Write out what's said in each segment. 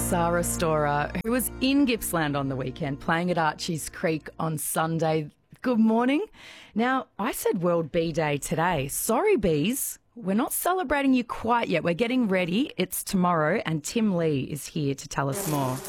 Sarah Storer, who was in Gippsland on the weekend playing at Archie's Creek on Sunday. Good morning. Now, I said World Bee Day today. Sorry, bees. We're not celebrating you quite yet. We're getting ready. It's tomorrow, and Tim Lee is here to tell us more.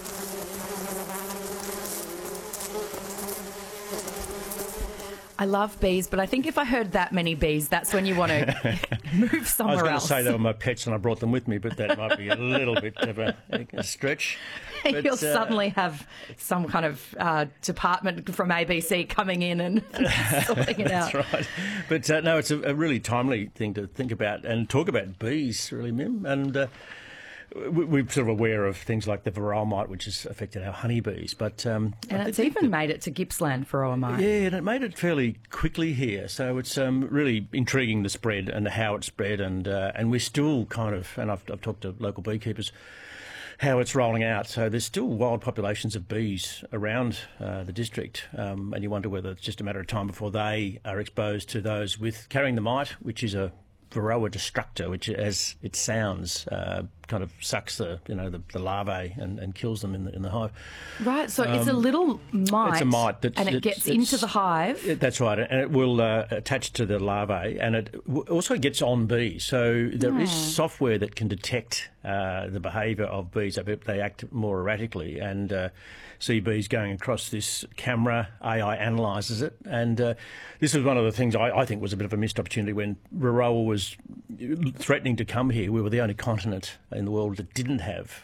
I love bees, but I think if I heard that many bees, that's when you want to move somewhere else. I was going to say they were my pets and I brought them with me, but that might be a little bit of a stretch. But, you'll suddenly have some kind of department from ABC coming in and sorting it out. That's right. But no, it's a really timely thing to think about and talk about bees, really, Mim. And we're sort of aware of things like the varroa mite, which has affected our honeybees. But and it's even made it to Gippsland, varroa mite. Yeah, and it made it fairly quickly here. So it's really intriguing, the spread and how it spread. And we're still kind of, and I've talked to local beekeepers, how it's rolling out. So there's still wild populations of bees around the district, and you wonder whether it's just a matter of time before they are exposed to those with carrying the mite, which is a varroa destructor, which, as it sounds, kind of sucks the larvae and kills them in the hive. Right, so it's a little mite. It's a mite and it gets into the hive. That's right, and it will attach to the larvae, and it also gets on bees. So there is software that can detect the behaviour of bees. They act more erratically, and see bees going across this camera. AI analyses it, and this was one of the things I think was a bit of a missed opportunity when varroa was threatening to come here. We were the only continent in the world that didn't have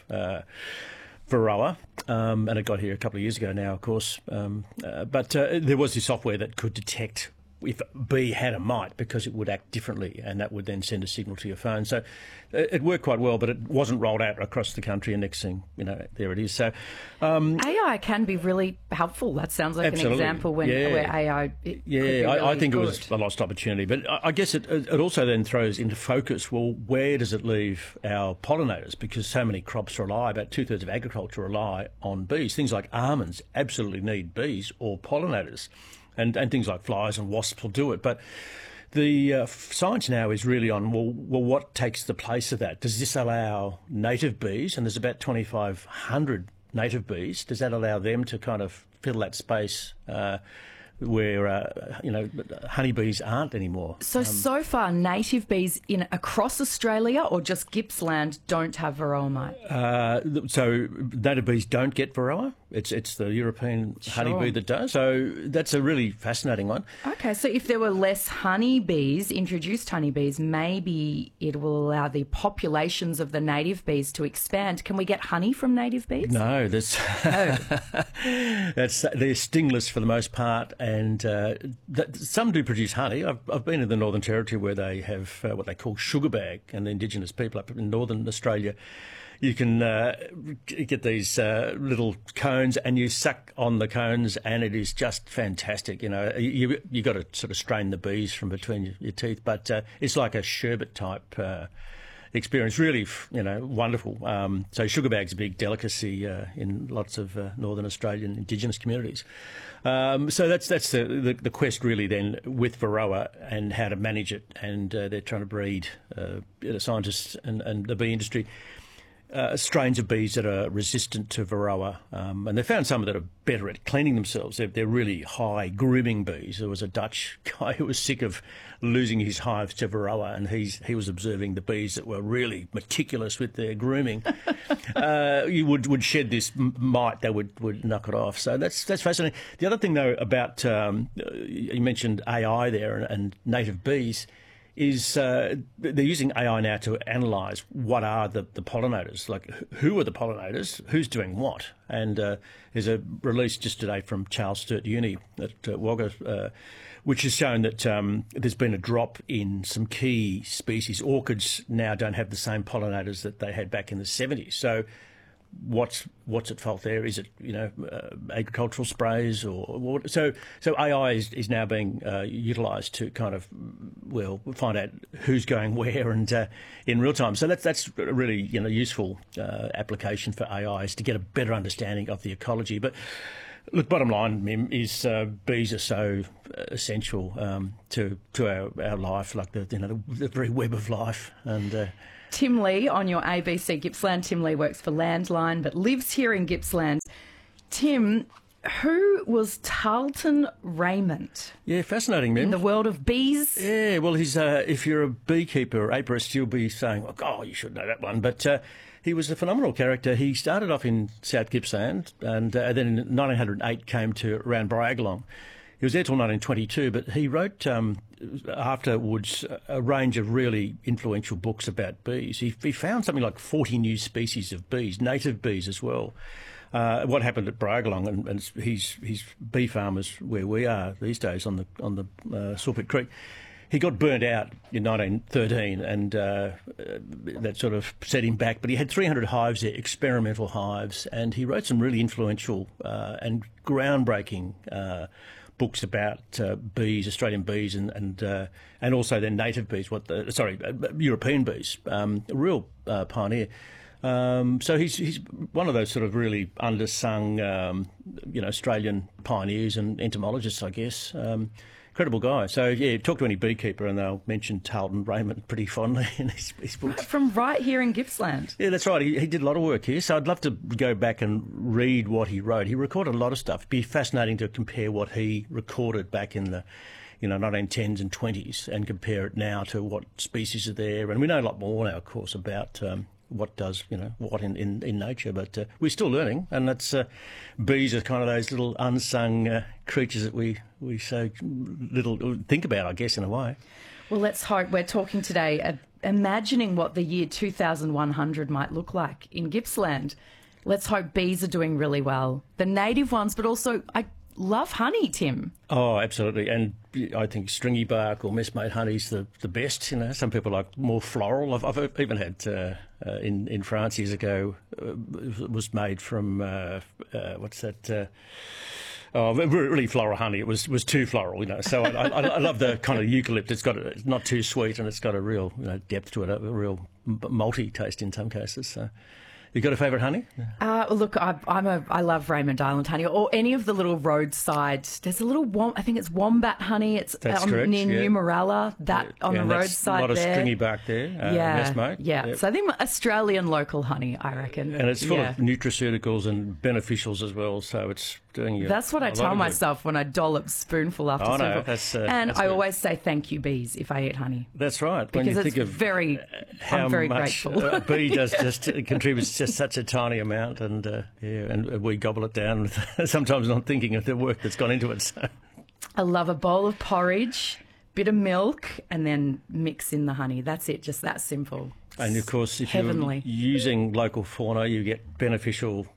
varroa, and it got here a couple of years ago now, of course. But there was this software that could detect if a bee had a mite, because it would act differently, and that would then send a signal to your phone. So it worked quite well, but it wasn't rolled out across the country, and next thing, there it is. So AI can be really helpful. That sounds like absolutely. An example where AI I think it was a lost opportunity. But I guess it also then throws into focus, well, where does it leave our pollinators? Because so many crops rely, about 2/3 of agriculture rely on bees. Things like almonds absolutely need bees or pollinators. And things like flies and wasps will do it. But the science now is really on, well, what takes the place of that? Does this allow native bees, and there's about 2,500 native bees, does that allow them to kind of fill that space where honeybees aren't anymore? So far, native bees across Australia or just Gippsland don't have varroa mite? So native bees don't get varroa. It's the European honeybee that does. So that's a really fascinating one. Okay, so if there were less honeybees, introduced honeybees, maybe it will allow the populations of the native bees to expand. Can we get honey from native bees? No, they're stingless for the most part, and some do produce honey. I've been in the Northern Territory where they have what they call sugar bag, and the Indigenous people up in Northern Australia, you can get these little cones, and you suck on the cones, and it is just fantastic. You got to sort of strain the bees from between your teeth, but it's like a sherbet type experience. Really, wonderful. So sugar bag's a big delicacy in lots of Northern Australian Indigenous communities. So that's the quest really then with varroa and how to manage it, and they're trying to breed scientists and the bee industry strains of bees that are resistant to varroa, and they found some that are better at cleaning themselves. They're really high grooming bees. There was a Dutch guy who was sick of losing his hives to varroa, and he was observing the bees that were really meticulous with their grooming. You would shed this mite, they would knock it off. So that's fascinating. The other thing though about you mentioned AI there and native bees, is they're using AI now to analyse what are the pollinators, like who are the pollinators, who's doing what. And there's a release just today from Charles Sturt Uni at Wagga, which has shown that there's been a drop in some key species. Orchids now don't have the same pollinators that they had back in the 70s. So what's at fault there? Is it agricultural sprays or what? So AI is now being utilised to kind of find out who's going where and in real time. So that's a really useful application for AI, is to get a better understanding of the ecology. But look, bottom line, Mim, is bees are so essential to our life, like the very web of life. And Tim Lee on your ABC Gippsland. Tim Lee works for Landline but lives here in Gippsland. Tim, who was Tarleton Raymond? Yeah, fascinating, man. In the world of bees? Yeah, well, he's if you're a beekeeper or apiarist, you'll be saying, oh, you should know that one. But he was a phenomenal character. He started off in South Gippsland and then in 1908 came to around Bryagalong. He was there till 1922, but he wrote afterwards a range of really influential books about bees. He found something like 40 new species of bees, native bees as well. What happened at Bryagalong and his bee farmers where we are these days on the Sawpit Creek. He got burnt out in 1913 and that sort of set him back. But he had 300 hives there, experimental hives, and he wrote some really influential and groundbreaking books about bees, Australian bees, and also then native bees. European bees. A real pioneer. So he's one of those sort of really undersung, Australian pioneers and entomologists, I guess. Incredible guy. So, yeah, talk to any beekeeper and they'll mention Tarleton Raymond pretty fondly in his books. From right here in Gippsland. Yeah, that's right. He did a lot of work here. So I'd love to go back and read what he wrote. He recorded a lot of stuff. It'd be fascinating to compare what he recorded back in the 1910s and 20s and compare it now to what species are there. And we know a lot more now, of course, about what does, what in nature, but we're still learning, and that's bees are kind of those little unsung creatures that we so little think about, I guess, in a way. Well, let's hope. We're talking today, imagining what the year 2100 might look like in Gippsland. Let's hope bees are doing really well, the native ones, but also I love honey, Tim. Oh, absolutely. And I think stringy bark or messmate honey's the best. Some people like more floral. I've even had in France years ago, it was made from what's that? Really floral honey. It was too floral, So I love the kind of eucalypt. It's not too sweet and it's got a real depth to it, a real malty taste in some cases. So. You got a favourite honey? Look, I love Raymond Island honey, or any of the little roadside. There's a little I think it's wombat honey. It's near New Morella. On the roadside. A lot of stringy bark there. Messmate. Yeah. Yep. So I think Australian local honey, I reckon. And it's full of nutraceuticals and beneficials as well. So it's doing you. That's what I tell myself when I dollop spoonful after spoonful. That's I always say thank you, bees, if I eat honey. That's right. Because when you think of I'm very grateful. A bee does just contributes just such a tiny amount, and we gobble it down, sometimes not thinking of the work that's gone into it. So. I love a bowl of porridge, bit of milk, and then mix in the honey. That's it, just that simple. And of course, if heavenly. You're using local fauna, you get beneficial,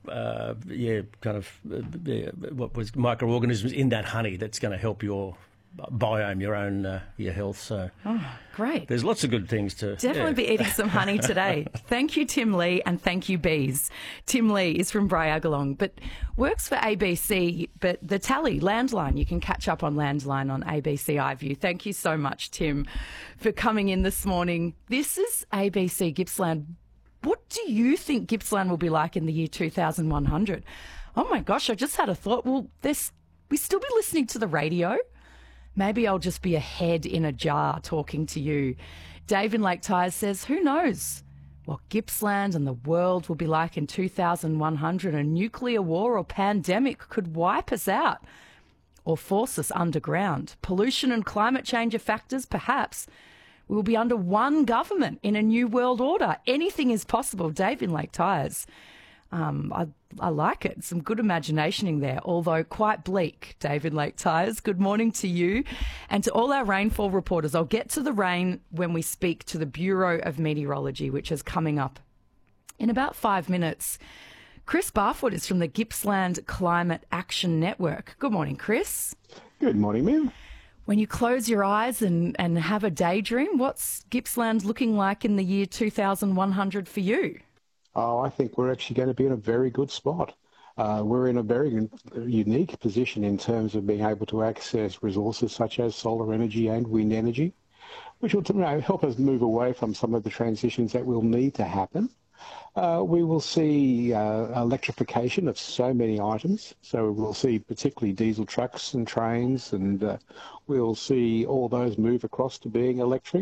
microorganisms in that honey that's going to help your biome, your own your health. So great. There's lots of good things to definitely be eating some honey today. Thank you, Tim Lee, and thank you, bees. Tim Lee is from Bryagalong, but works for ABC. But the Tally Landline, you can catch up on Landline on ABC iView. Thank you so much, Tim, for coming in this morning. This is ABC Gippsland. What do you think Gippsland will be like in the year 2100? Oh my gosh, I just had a thought. Will we still be listening to the radio? Maybe I'll just be a head in a jar talking to you. Dave in Lake Tyers says, who knows what Gippsland and the world will be like in 2100? A nuclear war or pandemic could wipe us out or force us underground. Pollution and climate change are factors, perhaps. We will be under one government in a new world order. Anything is possible. Dave in Lake Tyers. I like it. Some good imaginationing there, although quite bleak. David Lake Tyers, good morning to you and to all our rainfall reporters. I'll get to the rain when we speak to the Bureau of Meteorology, which is coming up in about 5 minutes. Chris Barfoot is from the Gippsland Climate Action Network. Good morning, Chris. Good morning, ma'am. When you close your eyes and have a daydream, what's Gippsland looking like in the year 2100 for you? Oh, I think we're actually going to be in a very good spot. We're in a very unique position in terms of being able to access resources such as solar energy and wind energy, which will help us move away from some of the transitions that will need to happen. We will see electrification of so many items. So we'll see particularly diesel trucks and trains, and we'll see all those move across to being electric.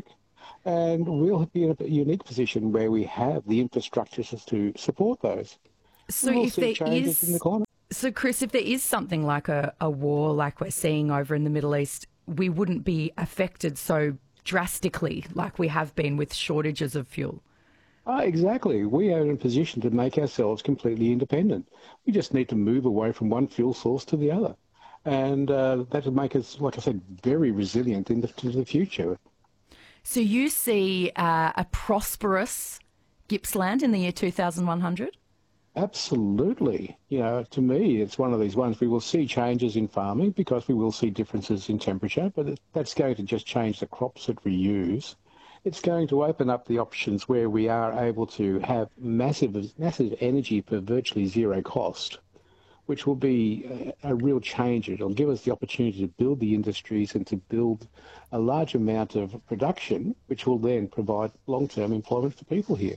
And we'll be in a unique position where we have the infrastructures to support those. So We'll if see there changes in the is, climate. so Chris, if there is something like a war like we're seeing over in the Middle East, we wouldn't be affected so drastically like we have been with shortages of fuel. Exactly. We are in a position to make ourselves completely independent. We just need to move away from one fuel source to the other. And that will make us, like I said, very resilient into the future. So you see a prosperous Gippsland in the year 2100? Absolutely. To me, it's one of these ones we will see changes in farming because we will see differences in temperature, but that's going to just change the crops that we use. It's going to open up the options where we are able to have massive energy for virtually zero cost, which will be a real change. It'll give us the opportunity to build the industries and to build a large amount of production, which will then provide long-term employment for people here.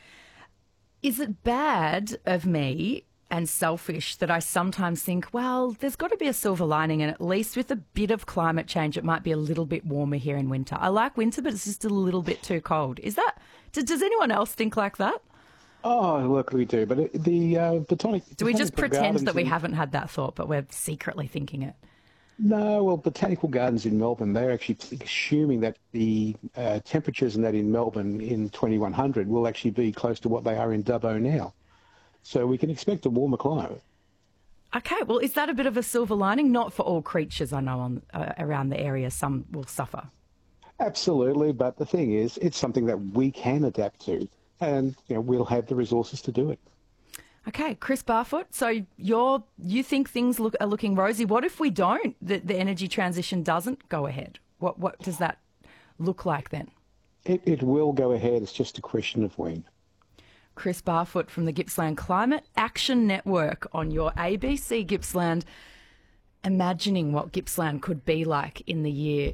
Is it bad of me and selfish that I sometimes think, well, there's got to be a silver lining, and at least with a bit of climate change, it might be a little bit warmer here in winter. I like winter, but it's just a little bit too cold. Does anyone else think like that? Oh, look, we do. But the botanic... Do we just pretend that we in... haven't had that thought, but we're secretly thinking it? No, well, botanical gardens in Melbourne, they're actually assuming that the temperatures in that in Melbourne in 2100 will actually be close to what they are in Dubbo now. So we can expect a warmer climate. Okay, well, is that a bit of a silver lining? Not for all creatures, I know, around the area. Some will suffer. Absolutely, but the thing is, it's something that we can adapt to, and we'll have the resources to do it. Okay, Chris Barfoot, so you think things are looking rosy. What if we don't? The energy transition doesn't go ahead? What does that look like then? It will go ahead. It's just a question of when. Chris Barfoot from the Gippsland Climate Action Network on your ABC Gippsland, imagining what Gippsland could be like in the year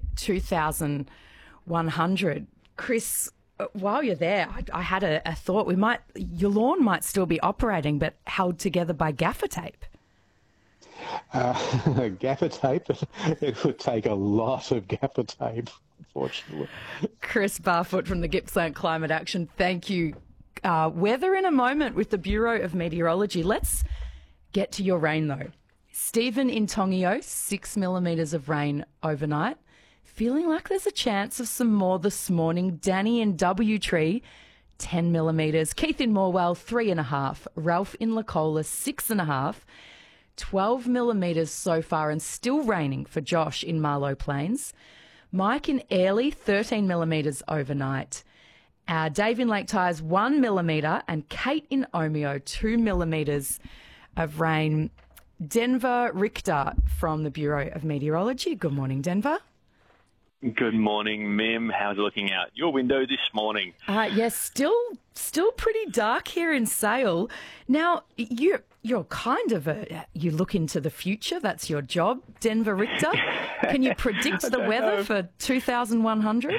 2100. Chris, while you're there, I had a thought. Your lawn might still be operating, but held together by gaffer tape. Gaffer tape? It would take a lot of gaffer tape, unfortunately. Chris Barfoot from the Gippsland Climate Action, thank you. Weather in a moment with the Bureau of Meteorology. Let's get to your rain, though. Stephen in Tongio, 6 millimetres of rain overnight. Feeling like there's a chance of some more this morning. Danny in W Tree, 10 millimetres. Keith in Morwell, 3.5. Ralph in Lacola, 6.5. 12 millimetres so far and still raining for Josh in Marlow Plains. Mike in Airlie, 13 millimetres overnight. Dave in Lake Tyres, 1 millimetre, and Kate in Omeo, 2 millimetres of rain. Denver Richter from the Bureau of Meteorology. Good morning, Denver. Good morning, Mim. How's it looking out your window this morning? Yes, still pretty dark here in Sale. Now, you're kind of you look into the future. That's your job, Denver Richter. Can you predict the weather for 2100?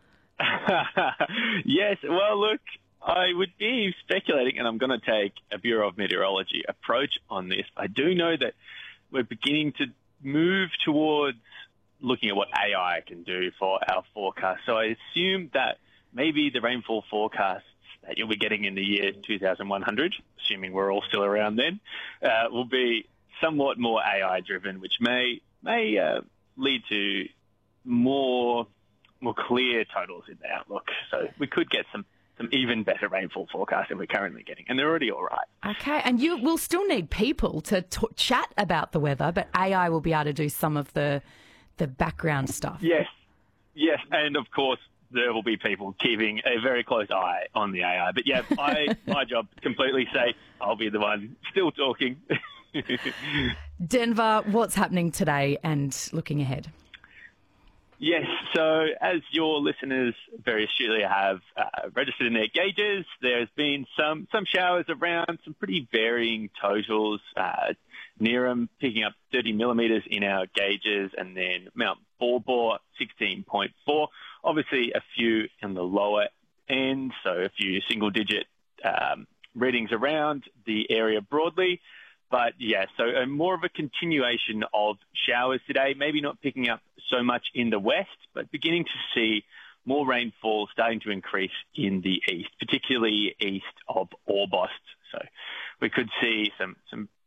Yes. Well, look, I would be speculating, and I'm going to take a Bureau of Meteorology approach on this. I do know that we're beginning to move towards looking at what AI can do for our forecast. So I assume that maybe the rainfall forecasts that you'll be getting in the year 2100, assuming we're all still around then, will be somewhat more AI-driven, which may lead to more clear totals in the outlook. So we could get some even better rainfall forecasts than we're currently getting, and they're already all right. Okay, and you will still need people to chat about the weather, but AI will be able to do some of the background stuff. Yes, and of course there will be people keeping a very close eye on the AI. But yeah, my job completely safe. I'll be the one still talking. Denver, what's happening today and looking ahead? Yes, so as your listeners very astutely have registered in their gauges, there's been some showers around, some pretty varying totals. Neerim picking up 30 millimetres in our gauges, and then Mount Baw 16.4. Obviously a few in the lower end, so a few single-digit readings around the area broadly. But yeah, so more of a continuation of showers today, maybe not picking up so much in the west, but beginning to see more rainfall starting to increase in the east, particularly east of Orbost. So we could see some